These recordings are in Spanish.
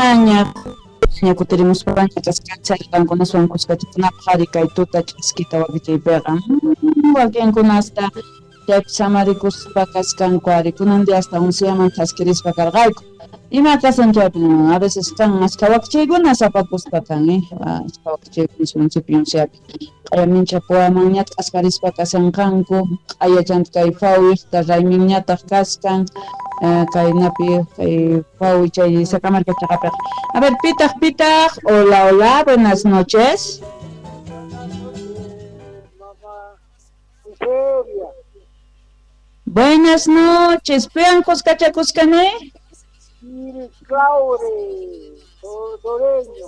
Aña kutirimus paña kaskanchaykankuna suankuskachikunaqa qhari kay tuta ch'askita wakichaypiqa wakinkunasta chaypi samarikuspa kaskanku ari kunandia hasta 11 ch'askirispa karqayku ima kasan chaypi a veces kan ashka wakichaykuna sapapuspa kan ashka wakichaykuna municipio unciapi q'aya minchapuaman ñata q'askarispa kasanqanku q'aya chanta kay fawihta rayminñataq kaskan kay napi kay fawi chay Sacamarca Chaqapiqa. A ver, pitaq, hola, buenas noches. Buenas noches, ¿pean cuscachacuskane? Claure, Toreño.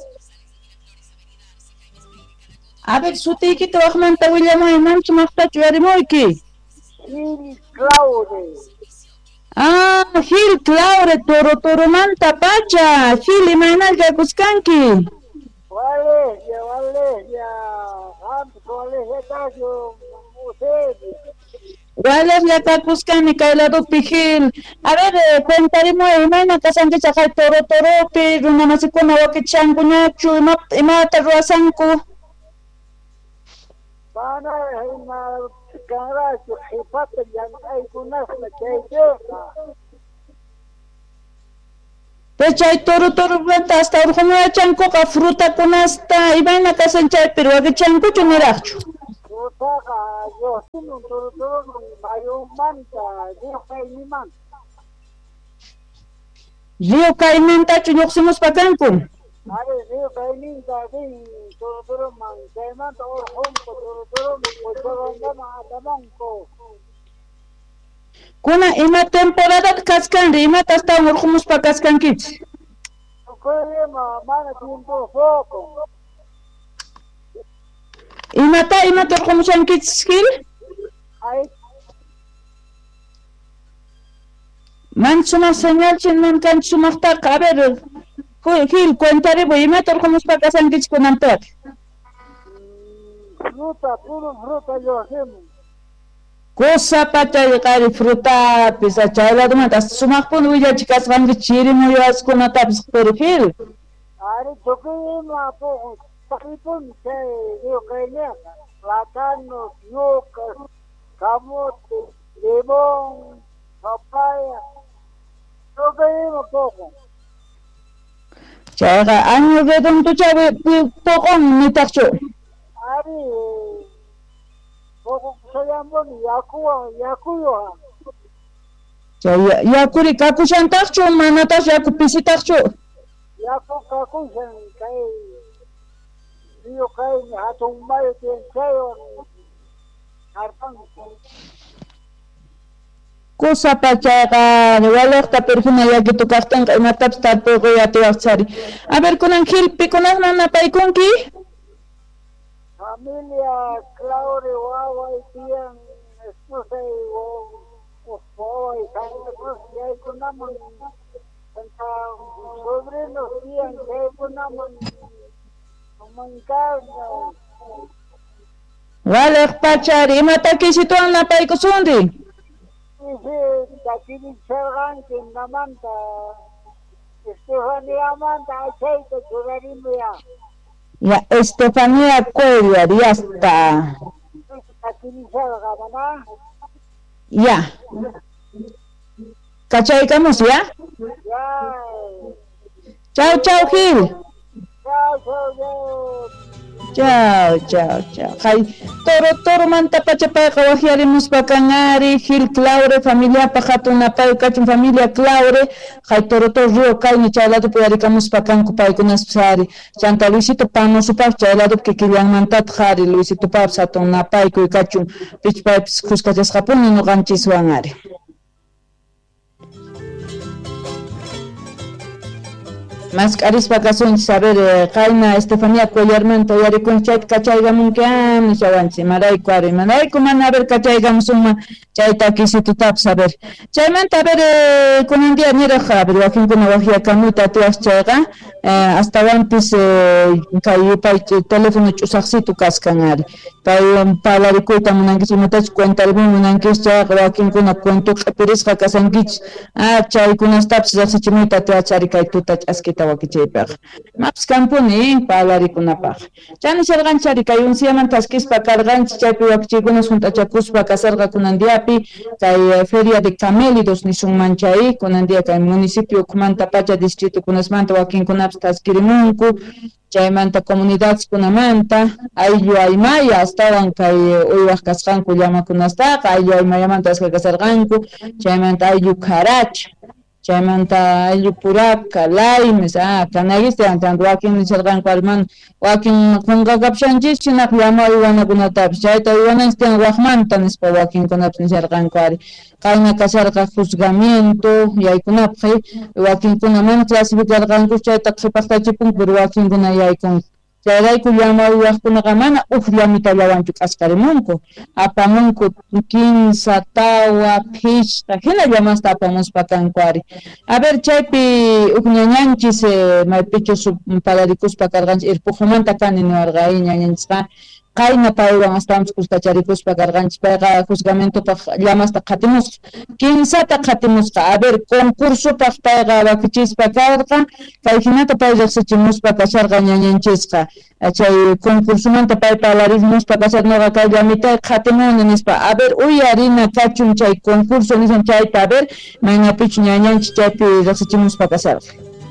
A ver, sutiykita waqmanta willamaymanchu maqtachu yarimunki. Claure. Gil Claure, Toromanta pacha, Gil imaynalla kuskanki. Valeria, Valeria tallo, Valeria takuskani kay ladopi Gil. A ver, cuentarimo imayna kasanki chaqay Toropi, runamasikuna wakichankuñachu, imata ruwasanku. Pana Carajo, hipata yang aykunasna chaypiqa. Chay Toroplanta hasta urqumuyachankuqa frutakunasta imayna kasan chaypi wakichankuchu niraqchu. Frutaqa yosinun Torotorun mayumanta riqaynimanta. Río Caimantachu lluqsimuspa kanku. Ari riqayninta din Torotorunman chaymanta urqunqa Torotorunman quchawankaman atamanku. Kuna ima temporada kaskanri imata hasta urqumuspa kaskankichis. Kuyrima mana tiempo foco. Imata urqumushankichis Gil? Ay Man sumaq señal chinman kanchi sumaqtaqa, a ver, Gil, cuentaribu, imata urqumuspa kasankichis kunantapi. Puro fruta yosinun. Cosa pachay qari frutapis, chayladumanta sumaqpuni willachi kasqanki chirimuyaskunatapis Gil. Ari tukuyma po pakipun chay riqayniqa. Plátanos, yucas, camote, limón, papaya. Tukuyma poco. Chayqa año redondo chay poqon nitaqchu. Ari poco sayambon yakuyo. Chay yakuri kakushantaqchu manatash yaku pisitaqchu. Yaku kakushan kay río kayni hatun mayo tiyan chayon harpan. Cosa pachayqa waliqta perfina yakitu kaqtinqa imatapis tarpuyqa yatiyaqchari. A ver, kunan Gil, pikunaqman napaykunki? Familia Claure wawa y tiyan esposa y wawa y Santa Cruz y hay kunaman Santa sobrinos tiyan que hay kunaman mancarna. Waliq pachari, imata kisituan napaykusunri? Dice, takini charganki namanta Estefanía manta aceite churarimia. Ya, Estefanía Cuellar, ya está. Takini chargana. Ya. ¿Cachaykamos ya? Ya. Chao, Gil. Chao. Hay toro manta pachapayqa wahyarimuspa kanari Gil Claure familia pajatunapay kachun familia Claure hay toro río kayni chayladupi yarikamuspa kanku paykunaspas ari chanta Luisito Panosupas chayladupi kikillanmantata qhari Luisito Papas hatunapaykuy kachun pichpaypis kuskachasqapuni nuqanchiswan ari. Más carispa casun saber Jaina Estefanía Cuellarmanta yarikunchayta kachaygamunkiam nishawanchik marayku ari marayku mana a ver kachaygamusunman chayta kisitutapas saber chaymanta a ver kunandia niraq a ver wakinkuna waqyakamuta tiyaq chayqa hasta antes kay pay teléfono chusaqsitu kaskanari pay palarikuyta munankichimatachu cuenta algún munankicha wakinkuna cuento q'ipirisqa kasankich chaykunastapas riqsichimuyta tiachari kay tuta ch'askita wakichaypiqa imapas kampuni palarikunapaq chani sharqanchari kay unsiyamanta askispa karqanchik chaypi wakichaykunas hunt'achakuspa kasarqa kunandiapi kay feria de camélidos nisunman chay kunandia kay municipio ukmanta pacha distritokunasmanta wakinkunapas taskirimunku chaymanta comunidadeskunamanta ayllu aymaya astawan kay uywaq kasqanku llamakunastaqa ayllu aymayamanta aska kasarqanku chaymanta ayllu karacha chaymanta ayllu purapka laymes kanayista antanto wakin nisharqanku alman wakin qunqaqapshanchis chinaq llama uywanakunatapas chayta uywananstin waqmanta nispa wakinkunapas nisharqanku ari qayna kasarqa juzgamiento yaykunapaq wakinkuna mana clasificarqanku chayta qhipaqtachipunku pero wakinkuna yaykunku chayrayku llama uywaqkunaqa mana llamitallawanchu k'asqarimunku apamunku kinsa tawa phishqa hina llamasta apamuspa kanku ari a ver chaypi uk ñañanchis maypichus palarikuspa karqanchis irpuqmanta kani niwarqa ñañanchisqa qayna paywan astawan kuskacharikuspa karqanchis payqa juzgamentopaq llamasta qhatimusqa kinsata qhatimusqa a ver concursopaq payqa wakichispa karqa kay hinata pay riqsichimuspa kasharqa ñañanchisqa chay concursomanta pay palarismuspa kasar noqa kay llamita qhatimuni nispa a ver uyarina kachun chay concurso nisan chayta a ver maynapichu ñañanchis chaypi riqsichimuspa kasarqa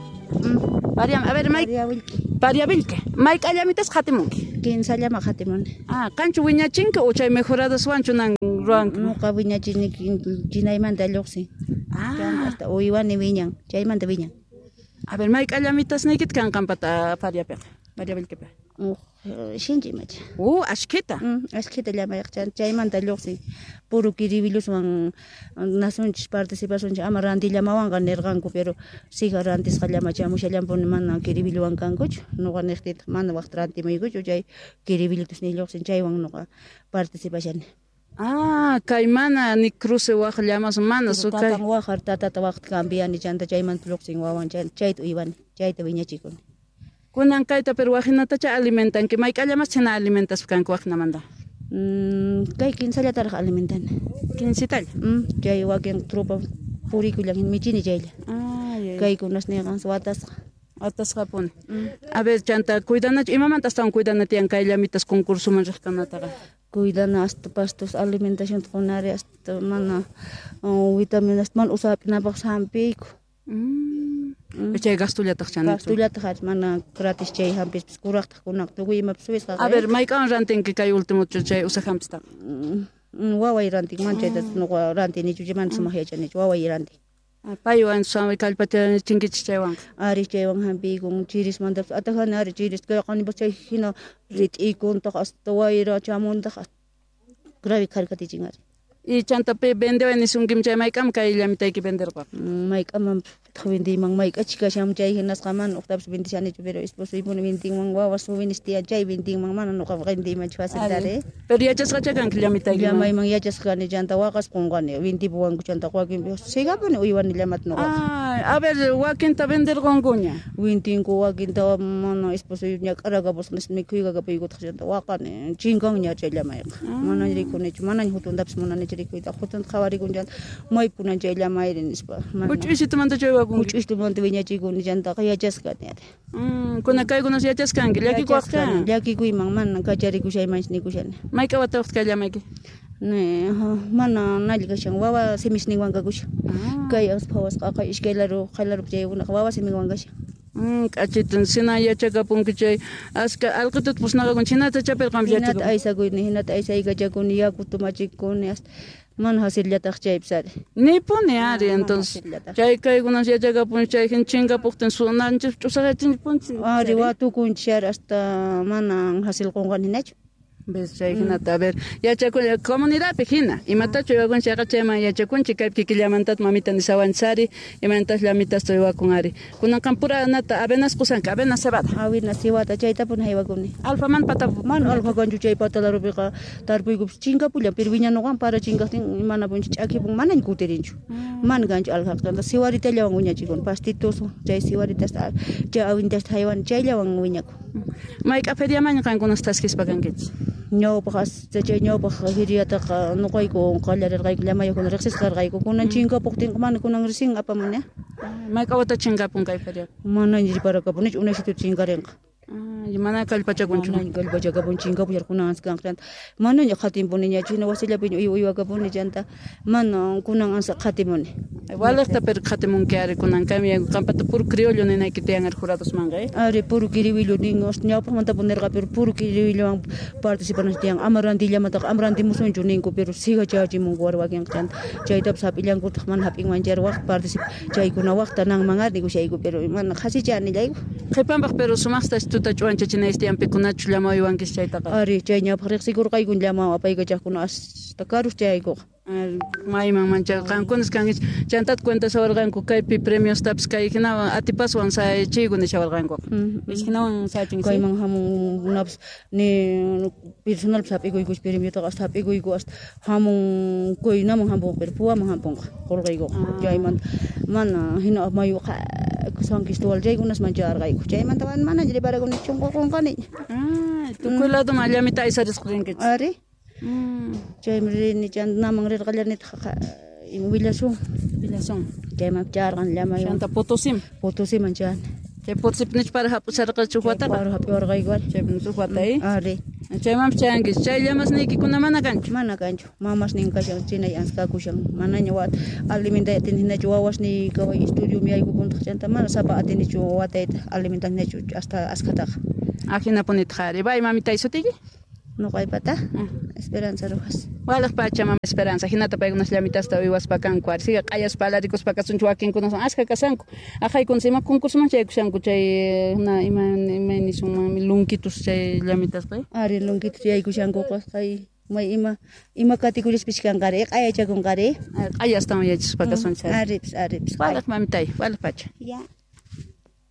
a ver, Pariabilque. Mike allamitas khatimunki. Kinsa llama khatimuni. Kanchu wiñachinki o chay mejorados wanchu nan ruanki. Nuqa wiñachini chinaymanta lluqsin. Hasta uywani wiñan, chaymanta wiñan. A ver, Mike allamitas nikit kan kampata Pariabilquepa. Shinchi macha. Ashkita. Ashkita llamayaqchan chaymanta lluqsin. Puro kiribiluswan nasunchis participasunchis ama rantillamawanqa nirqanku pero siga rantisqa llamachamusha llampuni mana kiribiluwan kankuchu nuqa niqtita mana waqta rantimuykuchu chay kiribilutus ni lluqsin chaywan nuqa participashani. Kay mana ni cruce waq llamas mana sukay. Tatata waqta cambiani chanta chaymanta lluqsin wawan chayta uywani chayta wiñachikuni. Kunan kayta pero wajinatacha alimentanki mayqallamas china alimentas kanku waqnamanta. Kay kinsallataraq alimentani. Kinsitalla? Chay wakin trupa purikullan michini chaylla. Kaykunas niqan watasqa. Watasqa puni. A ver, chanta cuidanachu imamanta astawan cuidanatiyan kay llamitas concursoman riqkanataqa. Cuidana hasta pastos alimentación qunari hasta mana vitaminas man usapinapaq hampiyku. Chay gastullataq chani. Gastullataq mana gratis chay hampis kuraqtaq kunaq tukuy imapas suwisqa. A ver, mayqan rantinki kay último chay usahampista. Waway rantik manchaytas nuqa rantinichu chayman sumaq yachanichu waway rantik. Paywan samay kallpata chinkichis chaywan. Ari chaywan hampikun chirismanta atajani ari chiris kayqanipas chay hina rit'ikuntaq hasta wayra chamuntaq grave karkatichin ari. Y chantapi vendewa nisunkim chay mayk'am kay llamitayki venderqa. Mayk'aman vendiman mayk'achikasham chay hinasqaman uqtapas vendishanichu pero esposoypuni vendinman wawas suministiyan chay vendinman mana nuqapas vendimanchu facilitare. Pero yachasqacha kanki llamitayki. Llamayman yachasqani chanta waqas qunqani vendipuwanku chanta wakin sigapuni uywani llamata nuqapas. A ver, wakinta venderqunkuña. Wintinku wakinta mana esposoy ñak'araqapas mikhuyqa kapuykutaj chanta waqani chinkanña chay llamayqa. Mana rikunichu mana hutuntapas munanichu rikuyta hutun qhawarikun chanta maypunan chay llamayri nispa. Uch'isitumanta chay wakun. Uch'isitumanta wiñachikuni chanta yachasqani ari. Kuna kaykunas yachasqanki llakikuwaqta. Llakikuyman mana kacharikusaymanchis nikushani. Mayqa watawaqta kay llamayki. Mana nalli kashan wawa semisninwan kakusha. Kay phawasqa ishkaylaru qaylaru chaykunaqa wawa semisninwan kashan. K'achitan sina yachakapunki chay aska alqitut pusnaqakun chinata chapirqam yachakun. Hinata aysakuyni hinata aysaykachakuni yakutu machikuni mana hasillataq chaypis ari. Nipuni ari entonces chay kaykunas yachakapun chay chinkapuktin sunanchis ch'usaqaychinpunchis. Ari watukunchis ari hasta mana hasilqunqan hinachu. ves chay hinata a ver yachakun comunidad pejina imatachu yagun chaqa chayman yachakunchi kaypi killamantat mamita ni sawanchari imantas lamitas toywakun ari kunan kampura nata avenas kusanka avenas cebada Avenas cebada chayta pun haywakuni alfa man pata man alfa kanchu chay patala rupiqa tarpuykup chinkapulla pero wiñanuwan para chinkaptin mana punchi ch'akipun mana kutirinchu man kanchu alfaqtanta siwaritallawan wiñachikun pastitos chay siwaritas chay awintas haywan chayllawan wiñakun mayqa feriamaña kankunas taskispa kankichis ñawpaq chay ñawpaq hiriataqa nuqayku qallarirqayku llamayuqkuna riqsisqarqayku kunan chinkapuktinqa mana kunan risin apamuña mayqa wata chinkapun kay feria mana riparakapunichu unaysitu chinkarinqa mana kallpachakunchu mana kallpachakapun chinkapuyar kunan askanqanta manaña qhatimpuni ña china wasillapi uywakapuni chanta mana kunan asa qhatimuni waliqta pero qhatimunki ari kunan kami qampata puro criollo ninayki tiyan ari jurados manqa ari puro kiribillo nin ñawpaqmanta punerqa pero puro kiribillowan participanas tiyan ama rantillamaqa ama rantimusunchu ninku pero siga chachimunku warwakinqa chanta chaytapas hap'illankutaq mana hap'inmanchari waq chaykuna waqta nanman ari nikushayku pero mana qhasichanilayku qhipanpaq pero sumaqtash tuta ch'uanchachinayis tiyanpikunachu llamauywankis chaytaqa ari chay ñawpaq riqsikurqaykun llamawa apaykachaqkuna hasta carus chaykuqa mayman mancha qankunas kankichis chantata cuenta sawarqanku kaypi premios tapas kay hinawan atipaswan sayachiyku nishawarqanku hinawan sayachinki kayman hamunkunapas ni personalpas hap'ikuykush premiotaqa hasta hap'ikuyku hasta hamun kuynaman hampun pero puwaman hampunqa qurqayku chaymanta mana hina mayu San Cristóbal chaykunas mancharqayku chaymanta mana riparakuni chunqurqunqani tukuy lado mallamita aysarisqa ari chaymi naman rirqallanitaq Villasun chayman charqan llamayu chanta Potosiman chani chay Potosipnichu para hap'usarqachu wataqa para hap'iwarqayku chaypichu watay ari chaymanpas chayankis chay llamasniykikuna mana kanchu mamasnin kashan chinay anskakushan manaña wata alimentatin hinachu wawasni kaway estudiumi yaykupuntaq chanta mana sapa atinichu watayta alimentannichu hasta askataqa ajinapunitaq ari bay mamita aysutiki nuqaypata Esperanza Rojas walaq pacha mama Esperanza hinata paykunas llamitasta uywaspa kanku ari siga q'ayaspa alarikuspa kasunchu wakinkunas ashka kasanku aqaykunas ima concursoman chaykushanku chay ima lunquitus chay llamitasqa ari lunquitus yaykushankuqa kay may ima categoriaspis kanqari q'ayachakunqari q'ayastawan yachaspa kasunchu aripis walaq mamitay walaq pacha ya